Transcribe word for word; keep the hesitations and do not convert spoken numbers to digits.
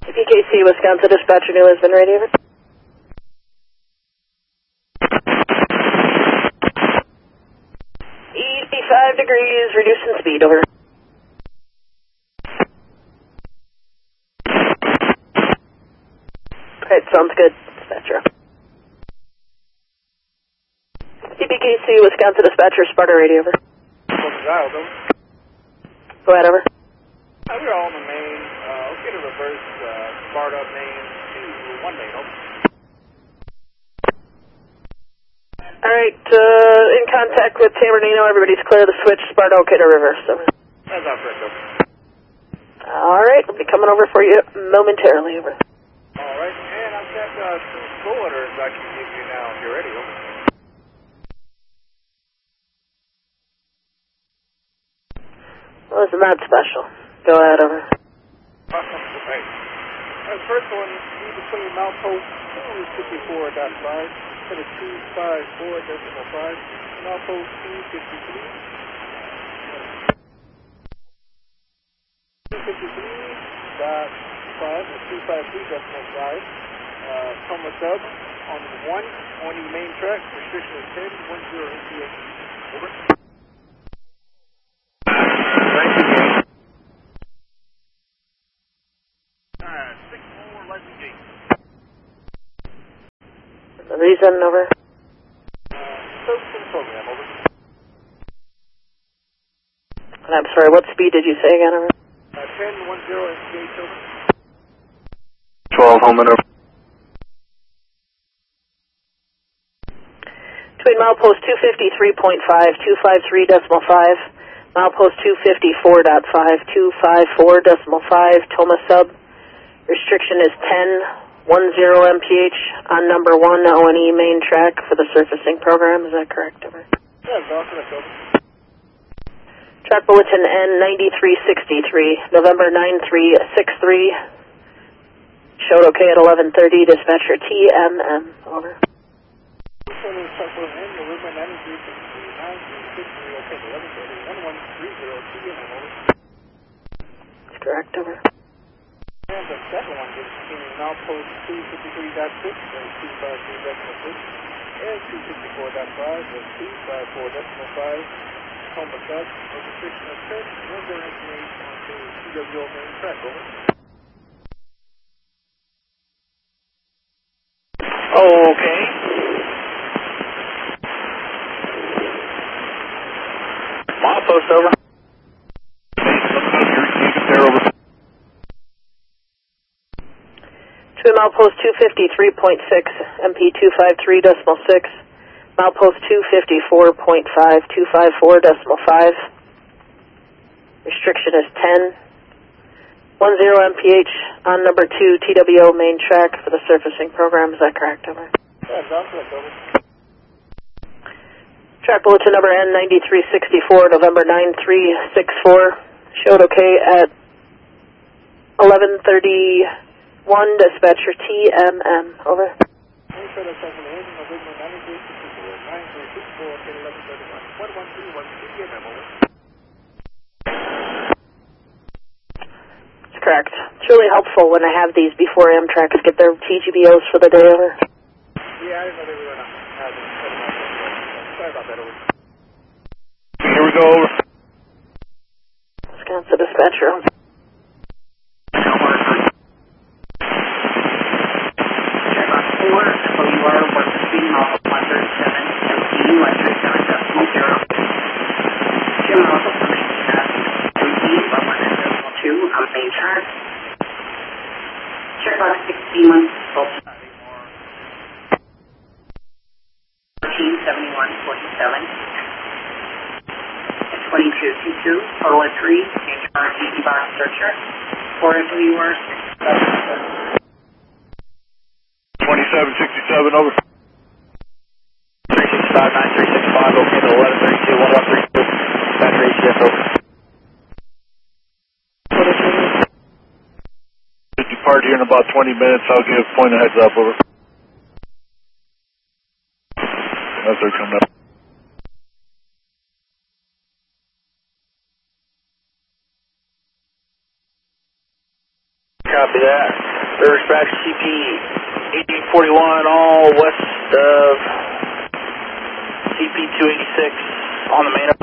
P K C, Wisconsin Dispatcher, New Lisbon, radio. over. eighty-five degrees, reducing speed, over. Alright, sounds good, Dispatcher. C P K C, Wisconsin Dispatcher, Sparta, radio, over. Go ahead, over. Uh, we're all on the main. Uh, let's get a reverse uh, Sparta main to one main, over. Alright, uh, in contact with San Bernardino, everybody's clear the switch, Sparta, okay to reverse, over. That's our correct, over. Alright, we'll be coming over for you momentarily, over. Alright, and I've got uh, some full orders I can give you now if you're ready, over. Well, isn't that special? Go ahead, over. Awesome, right. Uh, first one, be between milepost two fifty-four point five to the two fifty-four point five, milepost two fifty-three. two fifty-three point five to two fifty-three point five. Uh, Thomas Sub on one on the main track, restriction is ten, one zero M P H. Over. The reason, over. Servicing program, over. And I'm sorry, what speed did you say again, over? Uh, ten, one zero M P H, over. twelve, home and over. Between milepost two fifty-three point five, two fifty-three point five, milepost two fifty-four point five, two fifty-four point five, Thomas Sub. Restriction is ten, one zero M P H on number one O and E main track for the surfacing program. Is that correct, over? Yeah, that's correct, over. Track bulletin N ninety-three sixty-three, November nine three six three. Showed okay at eleven thirty, dispatcher T M M, over. Track bulletin N, November ninety-three sixty-three, nine three six three, okay, eleven thirty, one one three zero T M M, over. That's correct, over. And the second one is between milepost two fifty-three point six and two fifty-three point six and two fifty-four point five and two fifty-four point five. Thomas Sub, a restriction of ten, one zero information on the T W O main track, over. Okay. Milepost, over. There, over. Between milepost two fifty-three point six, M P two fifty-three point six, milepost two fifty-four point five, two fifty-four point five. Restriction is ten, one zero M P H on number two T W O main track for the surfacing program. Is that correct, over? Yeah, that's correct, over. Track bulletin number N ninety-three sixty-four, November nine three six four. Showed okay at eleven thirty-one, dispatcher T M M, over. That's correct. It's really helpful when I have these before Amtrak get their T G B Os for the day, over. Yeah, I didn't know they were going to have them. Sorry about that, over. Here we go, over. Wisconsin Dispatcher, over. Checkbox sixty-one, fourteen seventy-one forty-seven, twenty-two two two, total at three, H R G D box searcher, four interviewers, twenty-seven sixty-seven, over. three six five nine three six five, okay to eleven thirty-two, one one three two, battery H D S, over. Depart here in about twenty minutes. I'll give point a heads up, over. As they're coming up. Copy that. Rivers back C P eighteen forty-one, all west of C P two eighty-six on the main.